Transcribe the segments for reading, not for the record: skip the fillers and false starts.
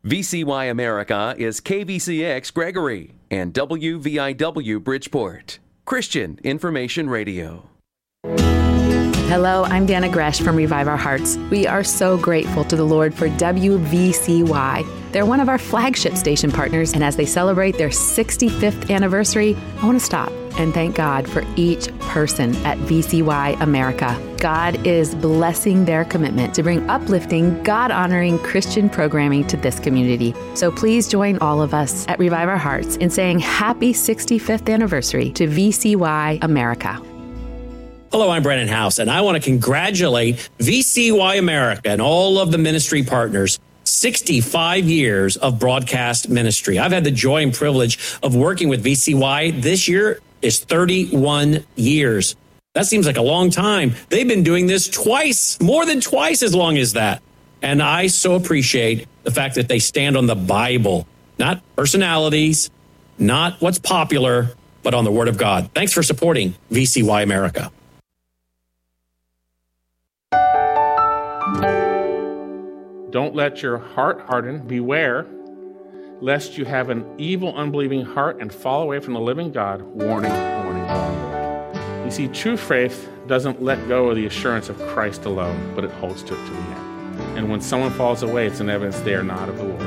VCY America is KVCX Gregory and WVIW Bridgeport. Christian Information Radio. Hello, I'm Dana Gresh from Revive Our Hearts. We are so grateful to the Lord for WVCY. They're one of our flagship station partners, and as they celebrate their 65th anniversary, I want to stop and thank God for each person at VCY America. God is blessing their commitment to bring uplifting, God-honoring Christian programming to this community. So please join all of us at Revive Our Hearts in saying happy 65th anniversary to VCY America. Hello, I'm Brandon House, and I want to congratulate VCY America and all of the ministry partners. 65 years of broadcast ministry. I've had the joy and privilege of working with VCY. This year is 31 years. That seems like a long time. They've been doing this twice, more than twice as long as that. And I so appreciate the fact that they stand on the Bible, not personalities, not what's popular, but on the Word of God. Thanks for supporting VCY America. Don't let your heart harden. Beware, lest you have an evil, unbelieving heart and fall away from the living God. Warning, warning, warning. You see, true faith doesn't let go of the assurance of Christ alone, but it holds to it to the end. And when someone falls away, it's an evidence they are not of the Lord.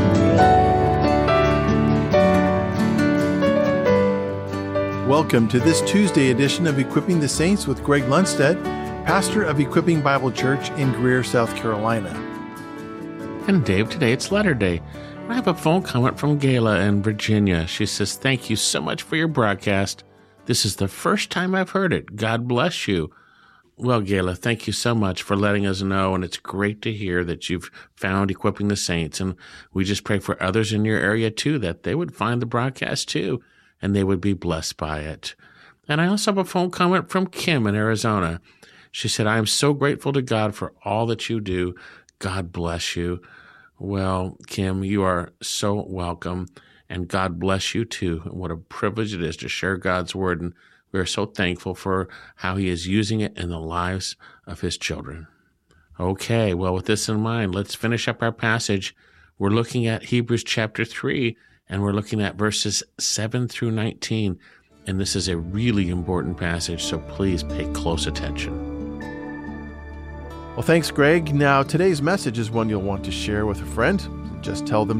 Welcome to this Tuesday edition of Equipping the Saints with Greg Lundstedt, pastor of Equipping Bible Church in Greer, South Carolina. And Dave, today it's Letter Day. I have a phone comment from Gayla in Virginia. She says, "Thank you so much for your broadcast. This is the first time I've heard it. God bless you." Well, Gayla, thank you so much for letting us know, and it's great to hear that you've found Equipping the Saints. And we just pray for others in your area, too, that they would find the broadcast, too, and they would be blessed by it. And I also have a phone comment from Kim in Arizona. She said, "I am so grateful to God for all that you do. God bless you." Well, Kim, you are so welcome, and God bless you too. What a privilege it is to share God's word, and we are so thankful for how he is using it in the lives of his children. Okay, well, with this in mind, let's finish up our passage. We're looking at Hebrews chapter 3, and we're looking at verses 7 through 19, and this is a really important passage, so please pay close attention. Well, thanks, Greg. Now, today's message is one you'll want to share with a friend. Just tell them